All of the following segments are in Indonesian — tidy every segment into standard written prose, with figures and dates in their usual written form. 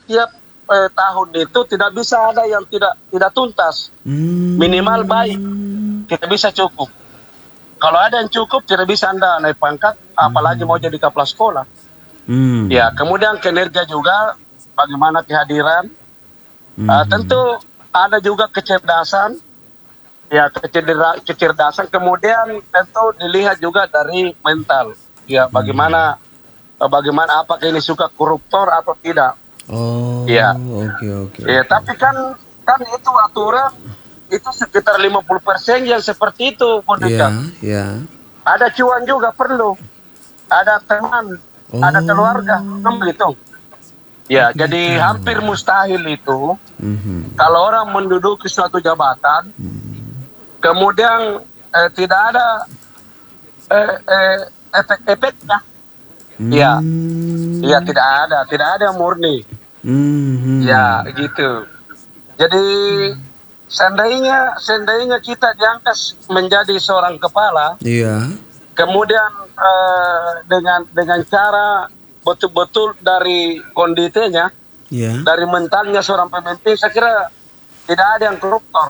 setiap tahun itu tidak bisa ada yang tidak tuntas. Minimal baik tidak bisa cukup. Kalau ada yang cukup tidak bisa Anda naik pangkat, apalagi mau jadi kepala sekolah. Ya, kemudian kinerja juga, bagaimana kehadiran. Tentu ada juga kecerdasan, ya kecerdasan. Kemudian tentu dilihat juga dari mental. Ya, bagaimana apakah ini suka koruptor atau tidak. Oh, Ya, oke. ya, tapi kan itu aturan itu sekitar 50% yang seperti itu, Bundika. Iya. Ada cuan juga perlu, ada teman, ada keluarga, kan begitu. Ya, jadi hampir mustahil itu kalau orang menduduki suatu jabatan, kemudian tidak ada efek-efeknya. Ya, tidak ada murni. Ya, gitu. Jadi seandainya kita diangkat menjadi seorang kepala, kemudian dengan cara betul-betul dari kondisinya, dari mentalnya seorang pemimpin, saya kira tidak ada yang koruptor.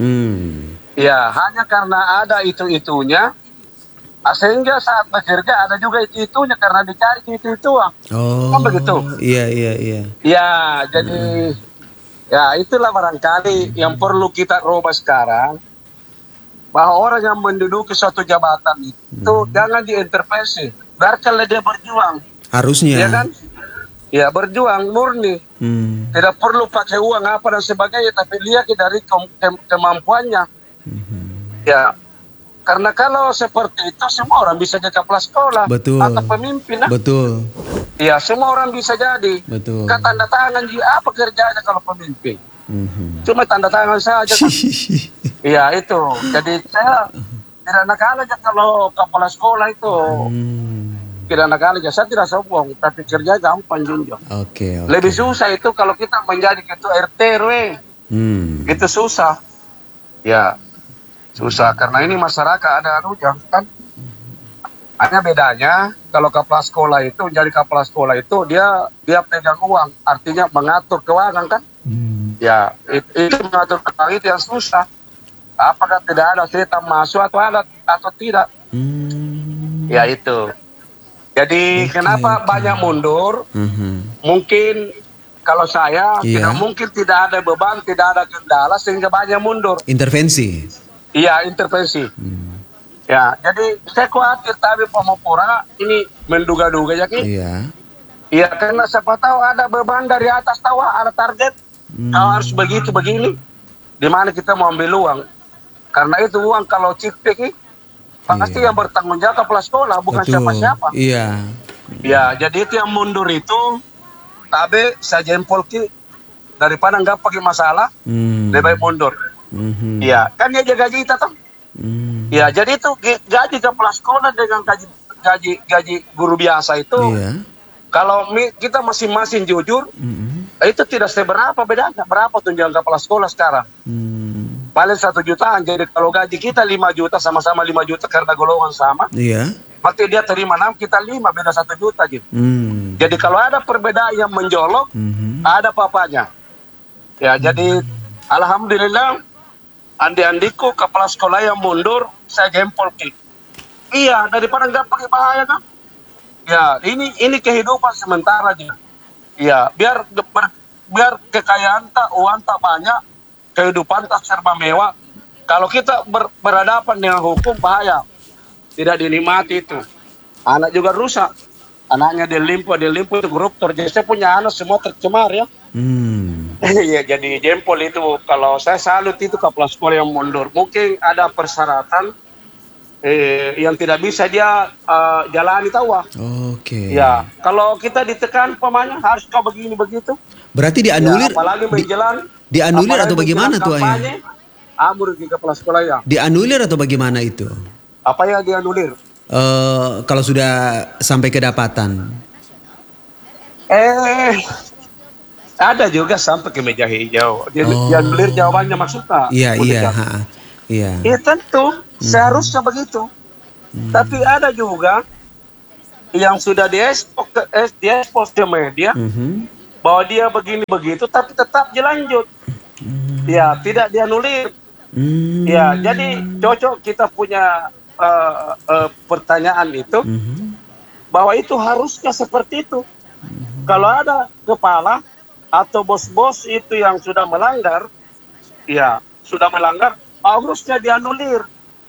Ya, hanya karena ada itu-itunya, sehingga saat bekerja ada juga itu-itunya karena dicari itu-ituan. Kan begitu? Iya. Ya, jadi ya itulah barangkali yang perlu kita rubah sekarang, bahwa orang yang menduduki suatu jabatan itu jangan diintervensi, biarkanlah dia berjuang. Harusnya. Ya kan? Ya, berjuang murni. Tidak perlu pakai uang apa dan sebagainya, tapi lihat dari kemampuannya. Ya, karena kalau seperti itu semua orang bisa jadi kepala sekolah atau pemimpin. Betul. Ya, semua orang bisa jadi. Betul. Kan tanda tangan apa kerjanya kalau pemimpin? Cuma tanda tangan saja kan. Iya, itu. Jadi saya tidak nakal aja kalau kepala sekolah itu. Tidak nakal aja. Saya tidak sombong, tapi kerja gampang juga. Oke. Lebih susah itu kalau kita menjadi ketua RT RW. Itu susah. Ya, susah karena ini masyarakat ada kan. Hanya bedanya kalau kepala sekolah itu menjadi kepala sekolah itu dia pegang uang, artinya mengatur keuangan kan. Ya, itu mengatur keuangan itu yang susah. Apakah tidak ada setan masuk atau tidak? Ya itu. Jadi kenapa banyak mundur? Mungkin kalau saya tidak mungkin tidak ada beban, tidak ada kendala sehingga banyak mundur. Intervensi. Iya, intervensi. Ya, jadi saya khawatir tapi Pamopora ini menduga-duga ya, Ki. Iya, karena siapa tahu ada beban dari atas tahu ada target. Kau harus begitu begini. Di mana kita mau ambil uang? Karena itu uang kalau cipik pasti yang bertanggung jawab kepala sekolah, bukan siapa-siapa. Iya. Ya, jadi itu yang mundur itu tabe saya jempol Ki, daripada nggak pakai masalah, lebih baik mundur. Iya, kan dia gaji kita tuh. Ya, jadi itu gaji kepala sekolah dengan gaji guru biasa itu. Kalau kita masing-masing jujur, itu tidak seberapa bedanya. Berapa tunjangan kepala sekolah sekarang? Paling 1 jutaan. Jadi kalau gaji kita 5 juta, sama-sama 5 juta karena golongan sama. Berarti dia terima 6, kita 5, beda 1 juta gitu. Jadi kalau ada perbedaan yang menjolok, ada apa-apanya. Ya, jadi alhamdulillah andi-andiku kepala sekolah yang mundur, saya jempol Ki. Iya, daripada nggak pakai bahaya kan. Ya, ini kehidupan sementara aja. Ya, biar kekayaan tak, uang tak banyak, kehidupan tak serba mewah. Kalau kita berhadapan dengan hukum bahaya, tidak dinikmati itu. Anak juga rusak. Anaknya dilimpa itu koruptor. Jadi saya punya anak semua tercemar ya. Ya, jadi jempol itu kalau saya salut itu kepala sekolah yang mundur. Mungkin ada persyaratan yang tidak bisa dia jalani tahu. Ya, kalau kita ditekan pemainnya harus kau begini begitu. Berarti dianulir. Ya, apalagi menjelang dianulir atau bagaimana tuh Ayah? Amur di kepala sekolah ya. Dianulir atau bagaimana itu? Apa ya dianulir? Kalau sudah sampai kedapatan. Ada juga sampai ke meja hijau. Dianulir jawabannya maksudnya. Iya. Ya tentu seharusnya begitu. Tapi ada juga yang sudah diekspos ke media, bahwa dia begini begitu, tapi tetap dilanjut. Ya, tidak dianulir. Ya, jadi cocok kita punya pertanyaan itu, bahwa itu haruskah seperti itu. Kalau ada kepala atau bos-bos itu yang sudah melanggar, ya sudah melanggar, harusnya dianulir.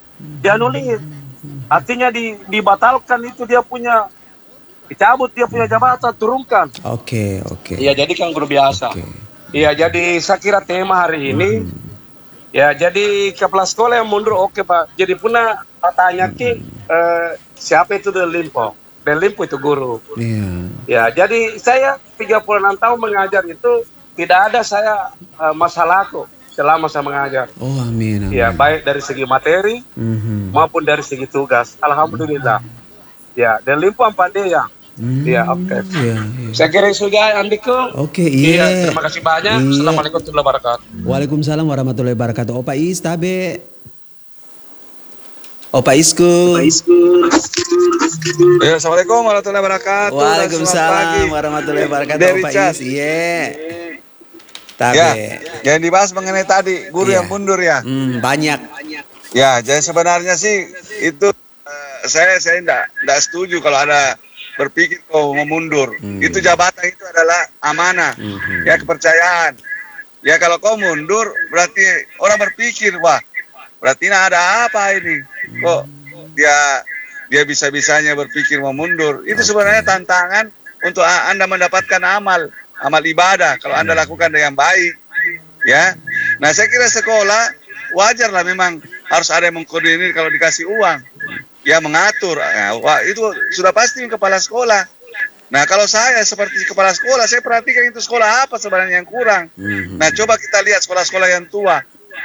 Artinya dibatalkan itu dia punya, dicabut dia punya jabatan, turunkan. Oke. Ya, jadi kan guru biasa. Ya, jadi saya kira tema hari ini, ya jadi kepala sekolah yang mundur, oke Pak. Jadi pernah tanya siapa itu Del Limpo? Del Limpo itu guru. Ya, jadi saya 36 tahun mengajar itu tidak ada saya masalah kok selama saya mengajar. Oh, amin. Ya, baik dari segi materi maupun dari segi tugas. Alhamdulillah. Ya, Del Limpo pandai ya. Ya, oke. Saya kira sudah, Andiko. Oke, iya. Terima kasih banyak. Assalamualaikum warahmatullahi wabarakatuh. Waalaikumsalam warahmatullahi wabarakatuh. Opa Is, tabe. Opa Isku. Ya, assalamualaikum warahmatullahi wabarakatuh. Waalaikumsalam warahmatullahi wabarakatuh. Opa Is, iya. Tabe. Ya, yang dibahas mengenai tadi guru yang mundur ya. Banyak. Ya, jadi sebenarnya sih itu saya enggak setuju kalau ada berpikir kau mau mundur. Itu jabatan itu adalah amanah. Ya, kepercayaan. Ya, kalau kau mundur berarti orang berpikir, wah, berarti ada apa ini? Kok dia bisa-bisanya berpikir mau mundur. Itu sebenarnya tantangan untuk Anda mendapatkan amal ibadah kalau Anda lakukan dengan baik. Ya. Nah, saya kira sekolah wajarlah memang harus ada yang mengkoordinir kalau dikasih uang. Ya, mengatur. Nah, wah, itu sudah pasti kepala sekolah. Nah, kalau saya seperti kepala sekolah, saya perhatikan itu sekolah apa sebenarnya yang kurang. Nah, coba kita lihat sekolah-sekolah yang tua.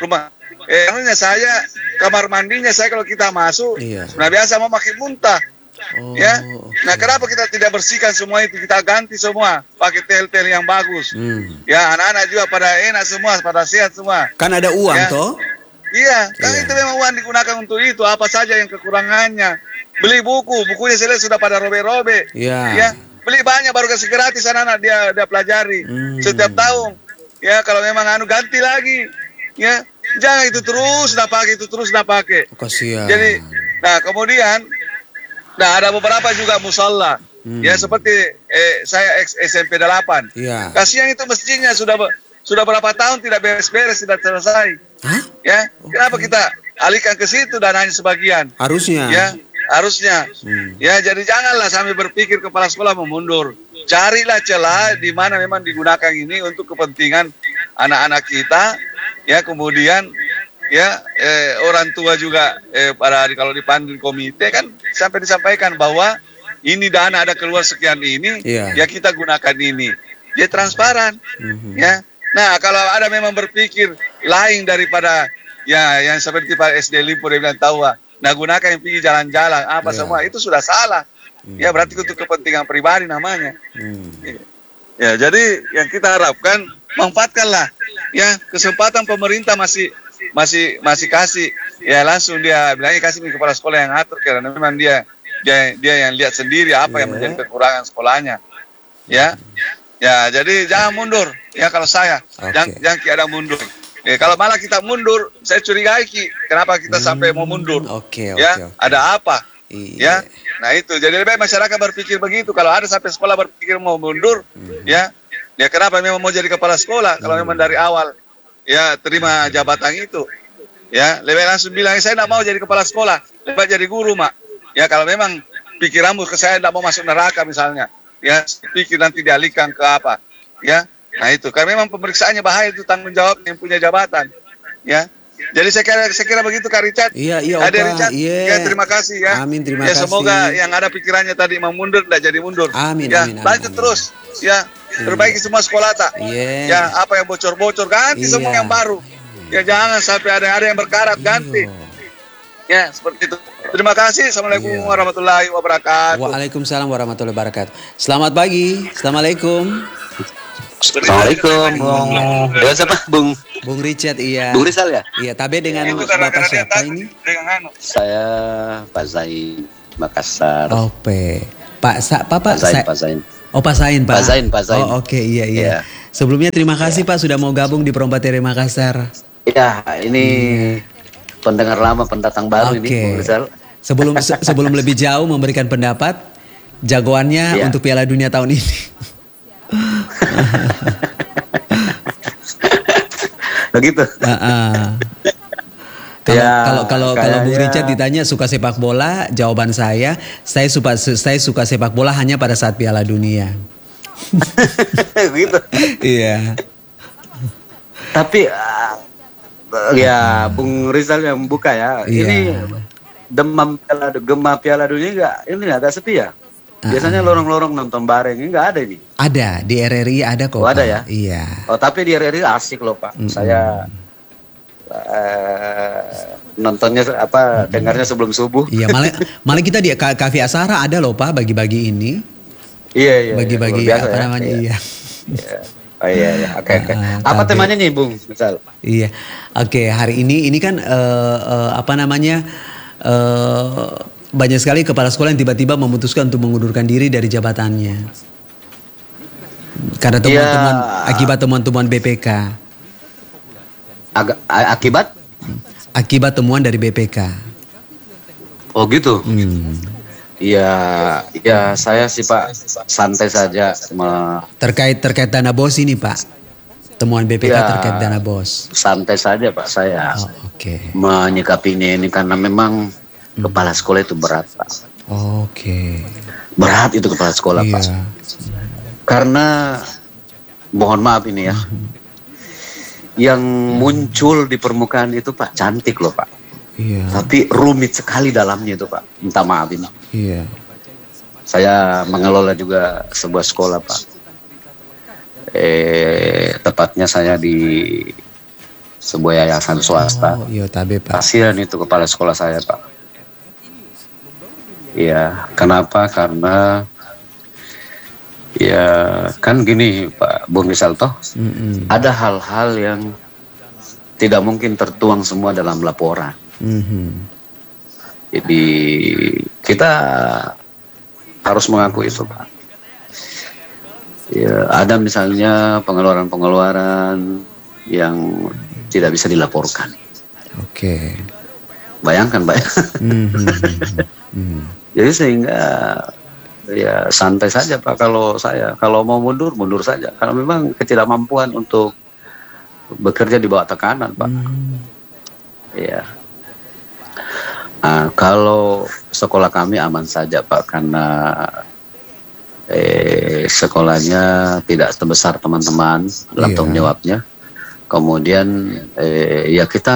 Saya kamar mandinya saya kalau kita masuk, nah biasa mau makin muntah. Ya. Nah, kenapa kita tidak bersihkan semua itu? Kita ganti semua, pakai tel-tel yang bagus. Ya, anak-anak juga pada enak semua, pada sehat semua. Kan ada uang toh? Iya, kan itu memang uang digunakan untuk itu. Apa saja yang kekurangannya? Beli bukunya saya lihat sudah pada robek-robek. Ya, beli banyak baru kasih gratis anak-anak dia pelajari setiap tahun. Ya, kalau memang ganti lagi. Ya, jangan itu terus nak pakai. Kasihan. Jadi, nah kemudian, ada beberapa juga musola. Ya, seperti saya SMP 8. Iya. Kasihan itu masjidnya sudah berapa tahun tidak beres-beres, tidak selesai. Hah? Ya, kenapa kita alihkan ke situ dananya sebagian? Harusnya. Ya, harusnya. Ya, jadi janganlah sampai berpikir kepala sekolah mau mundur. Carilah celah di mana memang digunakan ini untuk kepentingan anak-anak kita. Ya, kemudian ya orang tua juga kalau dipanggil komite kan sampai disampaikan bahwa ini dana ada keluar sekian ini, ya kita gunakan ini. Dia transparan. Ya. Nah, kalau ada memang berpikir lain daripada ya yang seperti Pak SD Limpo dia bilang tahu, nah gunakan yang pergi jalan-jalan apa semua itu sudah salah. Ya, berarti untuk kepentingan pribadi namanya. Ya, jadi yang kita harapkan manfaatkanlah ya kesempatan pemerintah masih kasih ya langsung dia bilangnya kasih ke kepala sekolah yang atur karena memang dia yang lihat sendiri apa yang menjadi kekurangan sekolahnya. Ya. Ya, jadi jangan mundur. Ya, kalau saya jangan ada mundur. Kalau malah kita mundur, saya curigai kenapa kita sampai mau mundur. Ya, ada apa? Ya, nah itu. Jadi lebih baik masyarakat berpikir begitu. Kalau ada sampai sekolah berpikir mau mundur, ya kenapa memang mau jadi kepala sekolah? Kalau memang dari awal, ya terima jabatan itu, ya lebih langsung bilang saya tidak mau jadi kepala sekolah, lebih baik jadi guru, Mak. Ya, kalau memang pikiranmu ke saya tidak mau masuk neraka misalnya. Ya, pikir nanti dialihkan ke apa, ya. Nah itu, karena memang pemeriksaannya bahaya, itu tanggung jawab yang punya jabatan, ya. Jadi saya kira begitu Kak Richard. Iya, Ada Opa. Richard. Ya, terima kasih ya. Amin, terima kasih. Semoga yang ada pikirannya tadi mau mundur tidak jadi mundur. Amin, ya, amin. lanjut terus, ya. Perbaiki semua sekolah tak. Ya, apa yang bocor-bocor ganti semua yang baru. Ya, jangan sampai ada yang berkarat ganti. Ya, seperti itu. Terima kasih. Assalamualaikum warahmatullahi wabarakatuh. Waalaikumsalam warahmatullahi wabarakatuh. Selamat pagi. Assalamualaikum. Assalamualaikum, Bung. Ya, siapa, Bung? Bung Richard, iya. Bung Rizal ya? Iya, tabe dengan Bapak siapa ini? Saya Pak Zain, Makassar. Oke. Pak Zain. Oh, Pak Sain, Pak. Pak Sain. Oh, oke, iya. Sebelumnya terima kasih Pak sudah mau gabung di Perombatere Makassar. Ya, ini pendengar lama, pendatang baru ini, Bung Rizal. Sebelum lebih jauh memberikan pendapat, jagoannya untuk Piala Dunia tahun ini. Begitu. Kalau Bung Richard ditanya suka sepak bola, jawaban saya suka sepak bola hanya pada saat Piala Dunia. Gitu. Iya. Tapi ya Bung Rizal yang buka ya. Iya. Ini Gema Piala Dunia enggak? Ini agak sepi ya. Biasanya lorong-lorong nonton bareng, ini enggak ada ini. Ada di RRI ada kok. Oh, ada ya? Iya. Oh, tapi di RRI asik loh Pak. Saya nontonnya dengarnya sebelum subuh. Iya, malah kita di Cafe Asara ada loh Pak bagi-bagi ini. Iya. Bagi-bagi biasa, apa namanya? Iya. Oh iya. Oke. Apa temanya nih, Bung? Misal. Iya. Oke, hari ini kan banyak sekali kepala sekolah yang tiba-tiba memutuskan untuk mengundurkan diri dari jabatannya. Karena temuan-temuan akibat temuan-temuan BPK. Akibat? Akibat temuan dari BPK. Oh gitu. Ya saya sih Pak santai saja terkait dana bos ini Pak. Temuan BPK terkait dana bos. Santai saja Pak saya. Menyikapinya ini karena memang kepala sekolah itu berat Pak. Berat itu kepala sekolah Pak. Karena mohon maaf ini ya. Yang muncul di permukaan itu Pak cantik loh Pak. Tapi rumit sekali dalamnya itu Pak. Minta maaf ini. Saya mengelola juga sebuah sekolah Pak. Tepatnya saya di sebuah yayasan swasta. Kasihan itu kepala sekolah saya Pak. Iya, kenapa? Karena ya kan gini Pak Bung Rizal toh, ada hal-hal yang tidak mungkin tertuang semua dalam laporan. Jadi kita harus mengaku itu Pak. Ya, ada misalnya pengeluaran-pengeluaran yang tidak bisa dilaporkan. Bayangkan Pak. Jadi sehingga ya santai saja Pak kalau mau mundur saja. Karena memang ketidakmampuan untuk bekerja di bawah tekanan Pak. Ya. Kalau sekolah kami aman saja Pak karena sekolahnya tidak sebesar teman-teman dalam tanggung jawabnya. Kemudian ya kita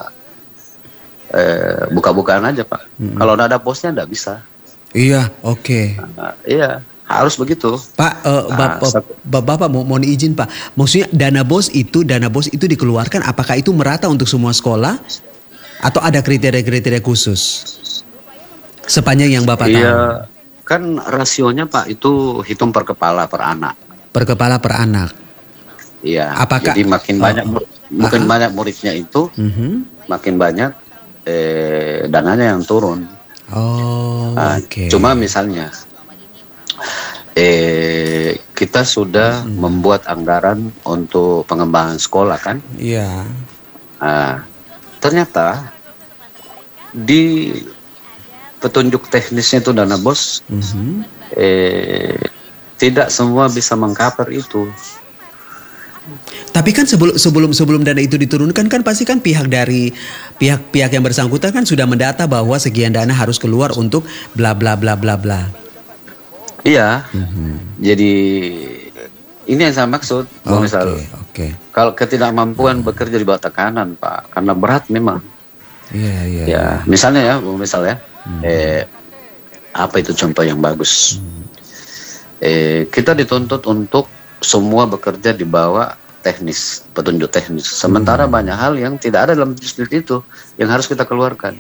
buka-bukaan aja Pak. Kalau tidak ada bosnya tidak bisa. Iya, harus begitu. Pak, Bapak mohon izin Pak. Maksudnya dana bos itu dikeluarkan apakah itu merata untuk semua sekolah atau ada kriteria-kriteria khusus? Sepanjang yang Bapak tahu. Iya, kan rasionya Pak itu hitung per kepala per anak. Per kepala per anak. Iya. Jadi makin banyak muridnya itu, makin banyak dananya yang turun. Cuma misalnya kita sudah membuat anggaran untuk pengembangan sekolah kan? Iya. Ternyata di petunjuk teknisnya itu dana bos tidak semua bisa mengcover itu. Tapi kan sebelum dana itu diturunkan kan pasti kan pihak yang bersangkutan kan sudah mendata bahwa sekian dana harus keluar untuk bla bla bla bla bla. Iya. Jadi ini yang saya maksud, Bung Rizal. Kalau ketidakmampuan bekerja di bawah tekanan, Pak, karena berat memang. Iya. Misalnya ya, Bung Rizal ya. Apa itu contoh yang bagus? Kita dituntut untuk semua bekerja di bawah teknis, petunjuk teknis. Sementara banyak hal yang tidak ada dalam petunjuk itu yang harus kita keluarkan.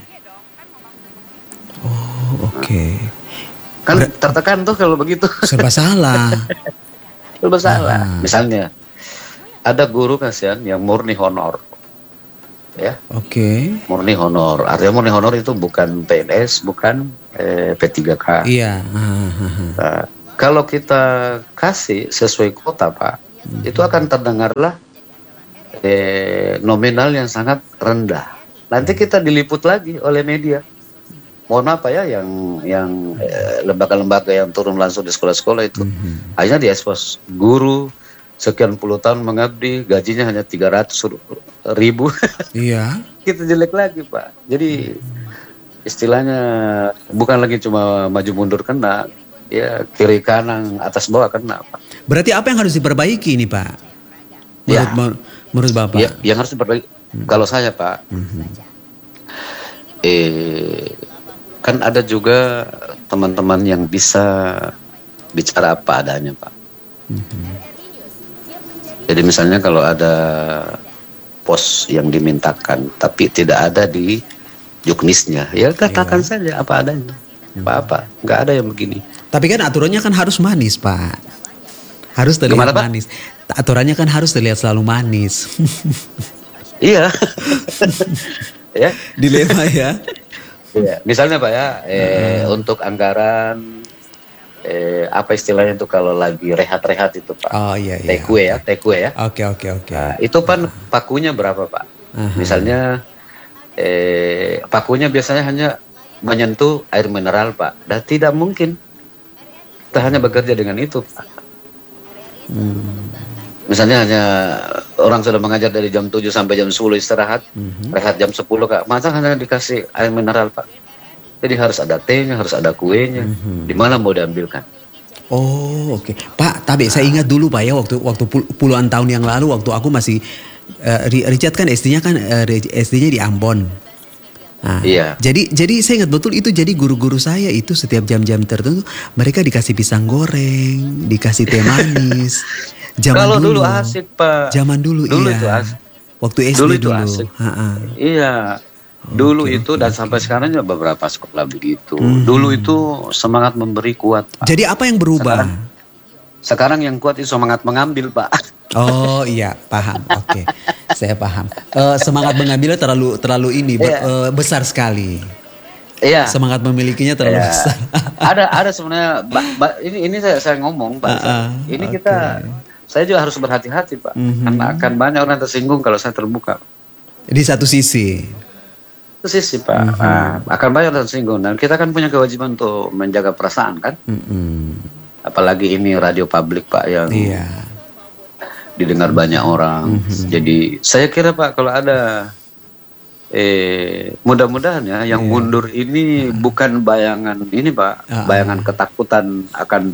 Kan tertekan tuh kalau begitu. Serba salah. Misalnya ada guru kasihan yang murni honor, ya. Murni honor. Artinya murni honor itu bukan PNS, bukan P3K. Iya. kalau kita kasih sesuai kota Pak, itu akan terdengarlah nominal yang sangat rendah. Nanti kita diliput lagi oleh media. Mohon maaf ya, yang lembaga-lembaga yang turun langsung di sekolah-sekolah itu, hanya diekspos guru sekian puluh tahun mengabdi, gajinya hanya 300.000. Iya. Kita jelek lagi Pak. Jadi istilahnya bukan lagi cuma maju mundur kena, ya kiri kanan atas bawah kena Pak. Berarti apa yang harus diperbaiki ini Pak? Menurut Bapak? Ya, yang harus diperbaiki. Kalau saya Pak, kan ada juga teman-teman yang bisa bicara apa adanya Pak. Jadi misalnya kalau ada pos yang dimintakan tapi tidak ada di juknisnya, ya katakan saja apa adanya. Apa nggak ada yang begini. Tapi kan aturannya kan harus manis Pak. Harus terlihat manis. Aturannya kan harus terlihat selalu manis. Iya. Ya. Dilema ya. Iya. Misalnya Pak ya, untuk anggaran apa istilahnya itu kalau lagi rehat-rehat itu Pak. Oh iya. Take away ya. Oke. Nah, itu kan pakunya berapa Pak? Misalnya pakunya biasanya hanya menyentuh air mineral Pak. Dan tidak mungkin kita hanya bekerja dengan itu Pak. Misalnya hanya orang sudah mengajar dari jam 7 sampai jam 10 istirahat, rehat jam 10 Kak. Masa hanya dikasih air mineral Pak? Jadi harus ada tehnya, harus ada kuenya. Di mana mau diambilkan? Oh, oke. Pak, tapi saya ingat dulu Pak ya, waktu puluhan tahun yang lalu waktu aku masih Richard kan SD-nya SD-nya di Ambon. Nah, iya. Jadi saya ingat betul itu, jadi guru-guru saya itu setiap jam-jam tertentu mereka dikasih pisang goreng, dikasih teh manis. Kalau dulu asik Pak. Zaman dulu iya. Itu asik. Waktu SD dulu. Itu asik. Iya. Dulu itu dan sampai sekarang juga beberapa sekolah begitu. Dulu itu semangat memberi kuat Pak. Jadi apa yang berubah? Sekarang yang kuat itu semangat mengambil Pak. Oh iya, paham. Oke. Saya paham. Semangat mengambilnya terlalu ini besar sekali. Iya. Semangat memilikinya terlalu besar. ada sebenarnya ini saya ngomong Pak. Ini kita saya juga harus berhati-hati Pak. Karena akan banyak orang tersinggung kalau saya terbuka. Di satu sisi. Pak. Akan banyak orang tersinggung dan kita kan punya kewajiban untuk menjaga perasaan kan. Apalagi ini radio publik Pak yang didengar banyak orang. Jadi saya kira Pak kalau ada mudah-mudahan ya yang mundur ini bukan bayangan ini Pak, bayangan ketakutan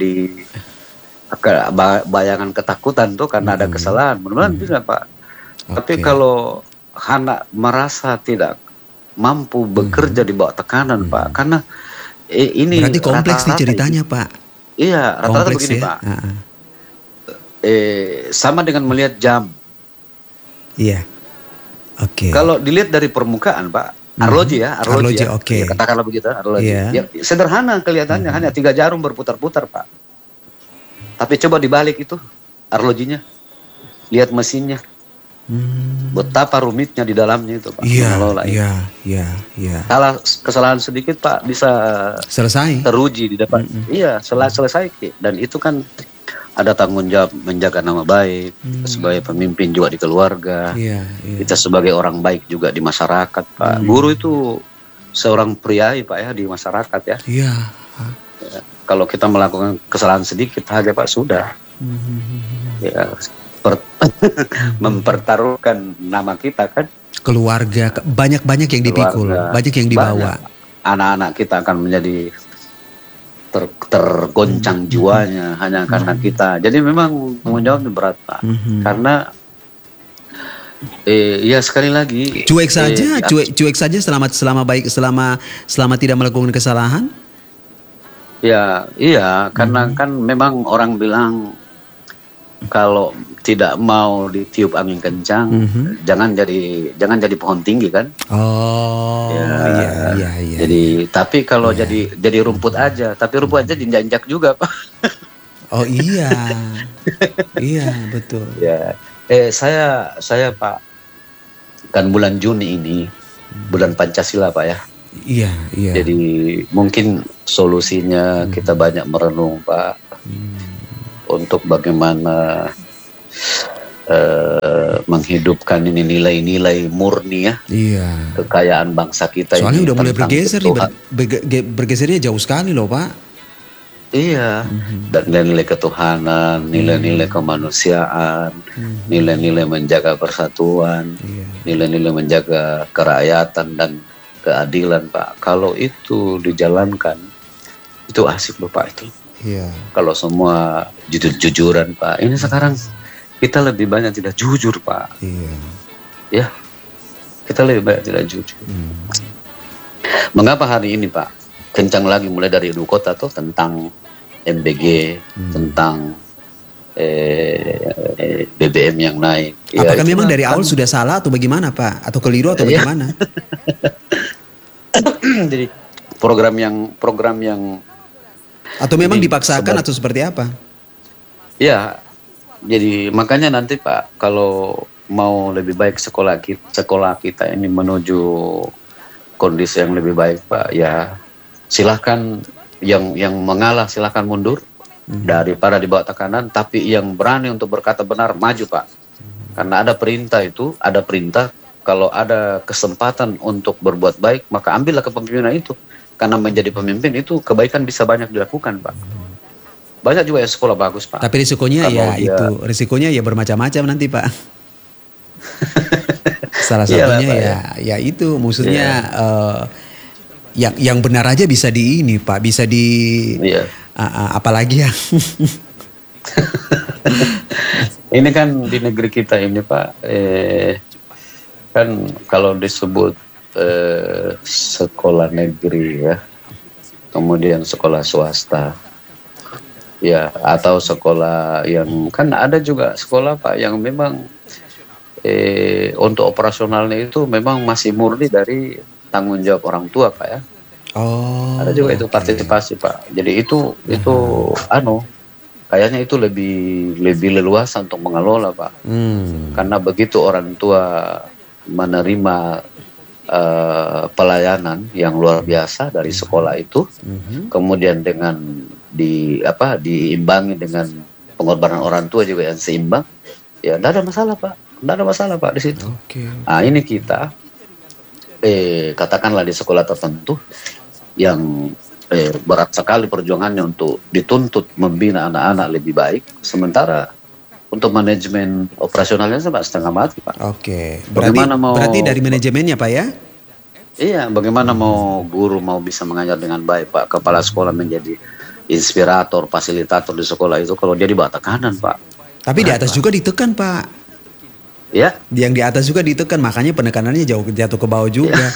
bayangan ketakutan tuh karena ada kesalahan. Mudah-mudahan bisa Pak. Tapi kalau anak merasa tidak mampu bekerja di bawah tekanan Pak, karena ini berarti kompleks nih ceritanya Pak. Iya, rata-rata begini ya? Pak. Sama dengan melihat jam. Iya. Oke. Kalau dilihat dari permukaan Pak, arloji ya. Oke. Ya, katakanlah begitu, arloji. Ya, sederhana kelihatannya, hanya 3 jarum berputar-putar Pak. Tapi coba dibalik itu arlojinya, lihat mesinnya, betapa rumitnya di dalamnya itu Pak. Iya. Salah kesalahan sedikit Pak bisa selesai, teruji di depan. Iya, selesai. Dan itu kan ada tanggung jawab menjaga nama baik sebagai pemimpin juga di keluarga. Kita sebagai orang baik juga di masyarakat Pak. Guru itu seorang priai Pak ya di masyarakat ya. Iya. Ya, kalau kita melakukan kesalahan sedikit aja Pak sudah. Ya, mempertaruhkan nama kita kan. Keluarga banyak yang dipikul, banyak yang dibawa. Anak-anak kita akan menjadi tergoncang jiwanya hanya karena kita. Jadi memang tanggung jawabnya berat Pak. Karena ya sekali lagi cuek saja selama tidak melakukan kesalahan. Ya, iya, karena kan memang orang bilang kalau tidak mau ditiup angin kencang, jangan jadi pohon tinggi kan? Oh, iya. Jadi, tapi kalau jadi rumput aja, tapi rumput aja diinjak juga Pak. Oh iya, iya betul. Ya, saya Pak, kan bulan Juni ini bulan Pancasila Pak ya. Iya. Jadi mungkin solusinya kita banyak merenung Pak. Untuk bagaimana menghidupkan ini nilai-nilai murni ya. Iya. Kekayaan bangsa kita. Soalnya ini udah mulai tentang bergeser nih, bergesernya jauh sekali loh Pak. Iya, dan nilai-nilai ketuhanan, nilai-nilai kemanusiaan, nilai-nilai menjaga persatuan, nilai-nilai menjaga kerakyatan dan keadilan Pak. Kalau itu dijalankan, itu asik loh Pak itu. Iya. Kalau semua jujur-jujuran Pak. Ini sekarang kita lebih banyak tidak jujur Pak. Iya. Ya, kita lebih banyak tidak jujur. Mengapa hari ini Pak kencang lagi mulai dari ibu kota tuh tentang MBG, tentang BBM yang naik. Apakah memang dari awal sudah salah atau bagaimana Pak? Atau keliru atau bagaimana? Jadi program yang atau memang dipaksakan atau seperti apa? Ya, jadi makanya nanti Pak kalau mau lebih baik sekolah kita ini menuju kondisi yang lebih baik Pak, ya silahkan yang mengalah silahkan mundur daripada dibawa tekanan, tapi yang berani untuk berkata benar maju Pak. Karena ada perintah kalau ada kesempatan untuk berbuat baik maka ambillah kepemimpinan itu. Karena menjadi pemimpin itu kebaikan bisa banyak dilakukan Pak. Banyak juga ya sekolah bagus Pak. Tapi risikonya risikonya ya bermacam-macam nanti Pak. Salah satunya ya itu maksudnya yang benar aja bisa di ini Pak, bisa di apalagi ya. Ini kan di negeri kita ini Pak, kan kalau disebut sekolah negeri ya, kemudian sekolah swasta ya, atau sekolah yang kan ada juga sekolah Pak yang memang untuk operasionalnya itu memang masih murni dari tanggung jawab orang tua Pak ya. Ada juga itu partisipasi Pak. Jadi itu kayaknya itu lebih leluasa untuk mengelola Pak. Karena begitu orang tua menerima pelayanan yang luar biasa dari sekolah itu, kemudian dengan diimbangi dengan pengorbanan orang tua juga yang seimbang, ya tidak ada masalah Pak, tidak ada masalah Pak di situ. Nah ini kita katakanlah di sekolah tertentu yang berat sekali perjuangannya untuk dituntut membina anak-anak lebih baik, sementara untuk manajemen operasionalnya sama setengah mati Pak. Berarti dari manajemennya Pak ya? Iya, bagaimana mau guru mau bisa mengajar dengan baik Pak, kepala sekolah menjadi inspirator, fasilitator di sekolah itu kalau dia dibawa tekanan Pak. Tapi di atas juga ditekan Pak. Ya. Yang di atas juga ditekan, makanya penekanannya jatuh ke bawah juga.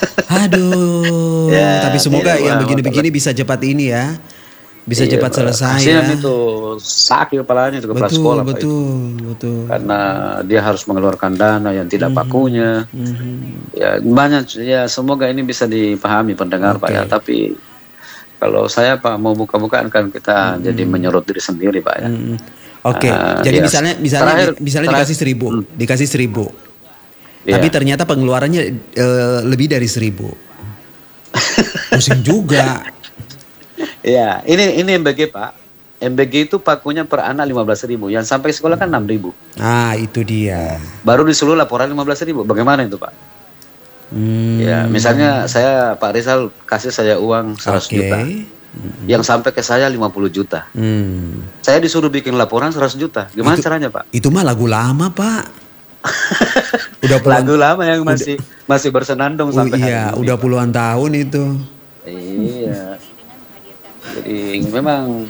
Aduh. Tapi semoga yang begini-begini bisa cepat ini ya. Bisa cepat selesai ya. Itu sakit kepalanya itu kepala sekolah Pak. Betul. Karena dia harus mengeluarkan dana yang tidak pakunya. Ya banyak ya, semoga ini bisa dipahami pendengar Pak ya. Tapi kalau saya Pak mau buka-bukaan kan kita jadi menyerot diri sendiri Pak ya. Jadi misalnya dikasih 1.000, dikasih 1.000. Tapi ternyata pengeluarannya lebih dari 1.000. Pusing juga. Ya, ini MBG Pak. MBG itu pakunya per anak 15.000. Yang sampai sekolah kan 6.000. Ah, itu dia. Baru di seluruh laporan 15.000. Bagaimana itu Pak? Ya, misalnya saya Pak Rizal kasih saya uang 100 juta. Yang sampai ke saya 50 juta. Saya disuruh bikin laporan 100 juta. Gimana caranya Pak? Itu mah lagu lama Pak. Lagu lama yang masih bersenandung sampai hari ini. Udah puluhan tahun itu. Iya. Jadi memang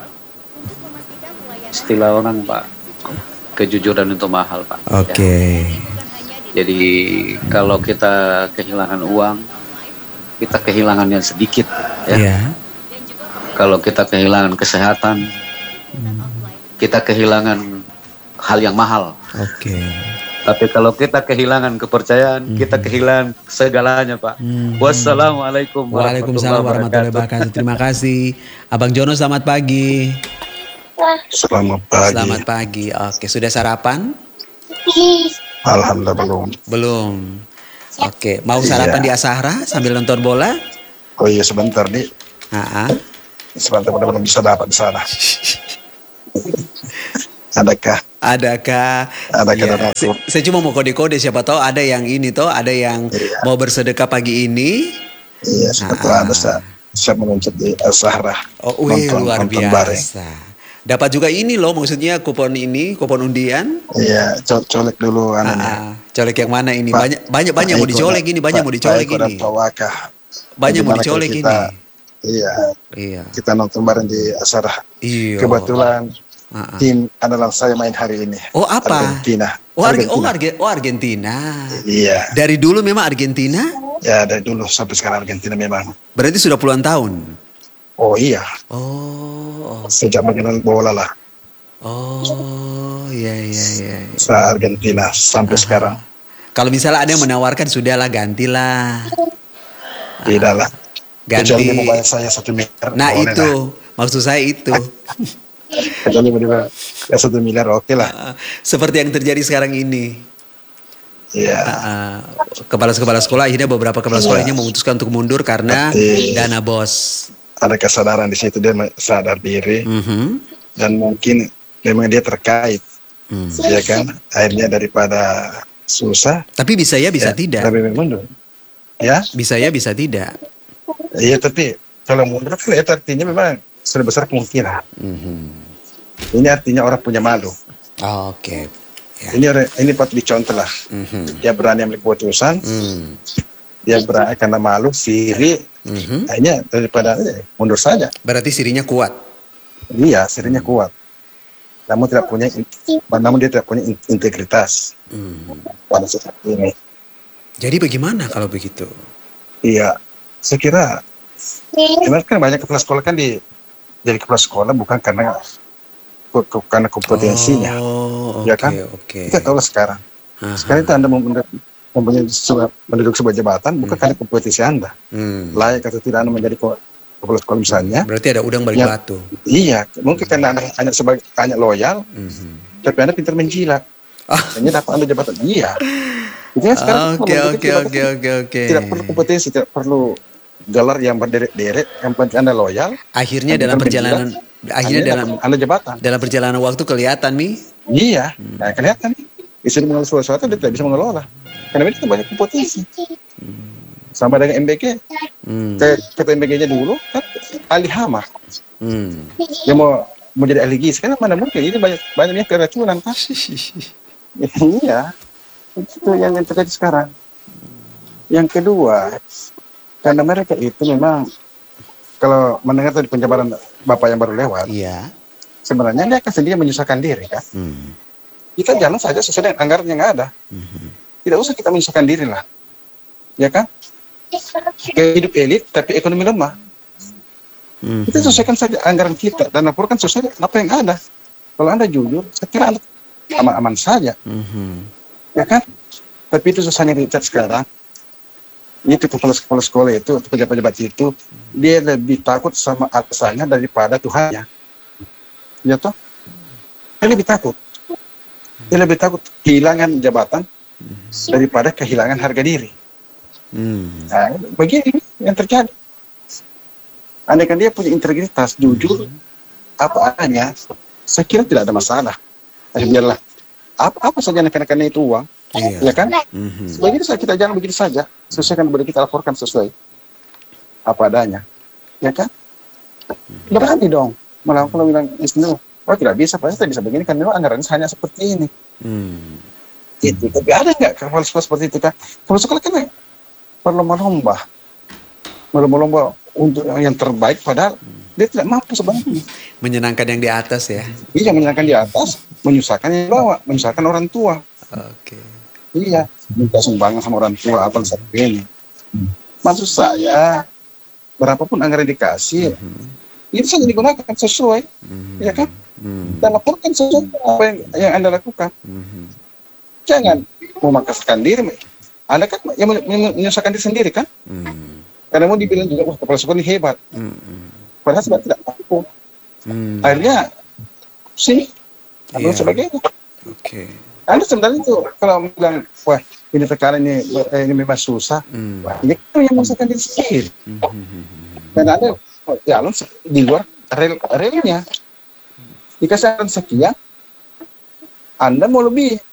istilah orang Pak, kejujuran itu mahal Pak. Ya. Jadi kalau kita kehilangan uang, kita kehilangan yang sedikit ya. Kalau kita kehilangan kesehatan, kita kehilangan hal yang mahal. Tapi kalau kita kehilangan kepercayaan, kita kehilangan segalanya Pak. Wassalamualaikum warahmatullahi wabarakatuh. Terima kasih Abang Jono, selamat pagi. Selamat pagi. Selamat pagi. Oke, sudah sarapan? Alhamdulillah belum. Oke, mau sarapan di Asahra sambil nonton bola? Oh iya sebentar nih. Semoga teman-teman bisa dapat di sana. Adakah ya. donatur? Saya cuma mau kode-kode, siapa tahu ada yang ini toh, ada yang mau bersedekah pagi ini. Iya, siapa tahu ada saya menuntut di Al-Sahra. Oh, luar biasa. Dapat juga ini loh, maksudnya kupon undian. Iya, colek dulu colek yang mana ini? Banyak mau dicolek ini, banyak mau dicolek ini. Banyak mau dicolek ini. Iya. Kita nonton bareng di Al-Sahra. Iya. Kebetulan tim adalah saya main hari ini. Oh, apa? Argentina. Argentina. Iya. Dari dulu memang Argentina? Ya, dari dulu sampai sekarang Argentina memang. Berarti sudah puluhan tahun? Oh iya. Oh. Sejak mengenal bola lah. Oh, iya. Argentina sampai sekarang. Kalau misalnya ada yang menawarkan, sudahlah gantilah. Tidak lah. Ganti. Kecuali mau bayar saya 1 miliar. Nah itu, maksud saya itu. Kecuali mau dibayar 1 miliar, oke lah. Seperti yang terjadi sekarang ini. Iya. Kepala sekolah akhirnya beberapa kepala sekolah ini memutuskan untuk mundur karena dana bos. Ada kesadaran di situ, dia sadar diri dan mungkin memang dia terkait, ya kan? Akhirnya daripada susah. Tapi bisa tidak. Tapi mundur. Ya. Bisa tidak. Iya, tapi kalau mundur kan itu artinya memang sudah besar kemungkinan. Ini artinya orang punya malu. Oke. Ya. Ini patut dicontoh lah. Dia berani ambil keputusan. Dia berani karena malu, siri. Akhirnya daripada mundur saja. Berarti sirinya kuat. Iya, sirinya kuat. Namun dia tidak punya integritas. Pada saat ini. Jadi bagaimana kalau begitu? Iya, saya kira kan banyak kepala sekolah kan jadi kepala sekolah bukan karena kompetensinya, ya kan? Okay. Kita tahu lah sekarang. Sekarang itu Anda menduduki sebuah jabatan bukan karena kompetensi Anda. Layak atau tidak Anda menjadi kepala sekolah misalnya. Berarti ada udang balik batu. Iya, mungkin karena Anda hanya loyal, tapi Anda pintar menjilat. Hanya dapat Anda jabatan. Iya. Jadi sekarang Oke. Tidak perlu kompetensi, tidak perlu gelar yang berderet-deret, yang penting Anda loyal. Akhirnya dalam perjalanan Anda jabatan. Dalam perjalanan waktu kelihatan nih. Iya, kelihatan nih. Istri mengelola sesuatu dia tidak bisa mengelola. Karena itu banyak kompetensi. Sama dengan MBG. Ketua MBG-nya dulu kan ahli hama. Dia mau jadi ahli gizi, kan mana mungkin ini banyak keracunan kan. Iya. Itu yang terjadi sekarang. Yang kedua, karena mereka itu memang kalau mendengar tadi penjabaran Bapak yang baru lewat, sebenarnya dia akan sendiri menyusahkan diri kan. Kita jalan saja sesuai dengan anggaran yang ada. Tidak usah kita menyusahkan diri lah, ya kan? Hidup elit tapi ekonomi lemah. Kita sesuaikan saja anggaran kita dan laporkan sesuai apa yang ada. Kalau Anda jujur, saya kira Anda aman-aman saja. Ya kan? Tapi itu susahnya kita sekarang. Itu kepala sekolah itu, pejabat-pejabat itu, dia lebih takut sama atasannya daripada Tuhannya. Ya toh? Dia lebih takut. Dia lebih takut kehilangan jabatan daripada kehilangan harga diri. Nah, begini yang terjadi. Andaikan dia punya integritas, jujur, apa adanya, saya kira tidak ada masalah. Biarlah apa saja karena itu uang, ya kan? Begitu saja kita jangan begitu saja, sesuaikan boleh kita laporkan sesuai apa adanya, ya kan? Berani dong, malah kalau bilang Isnu, oh tidak bisa, pasti tidak bisa begini kan memang anggarannya hanya seperti ini. Itu, tapi ada nggak kepala sekolah seperti itu kan? Kepala sekolah kan berlomba-lomba untuk yang terbaik, padahal dia tidak mampu sebenarnya. Menyenangkan yang di atas ya? Iya, menyenangkan di atas, menyusahkan yang di bawah, menyusahkan orang tua. Oke. Iya, minta sumbangan sama orang tua apa sebagainya. Maksud saya, berapapun anggaran dikasih, itu saja digunakan sesuai, ya kan? Dan laporkan sesuai apa yang Anda lakukan. Jangan memaksakan diri. Anda kan yang menyusahkan diri sendiri kan? Karena mau dibilang juga, wah kepala sekolah ini hebat. Padahal sebenarnya tidak mampu. Akhirnya, sini, atau sebagainya. Anda sebenarnya itu, kalau bilang, wah ini perkara ini memang susah, wah ini kan yang menyusahkan diri sendiri. Dan Anda jalan di luar relnya. Jika saya sekian, Anda mau lebih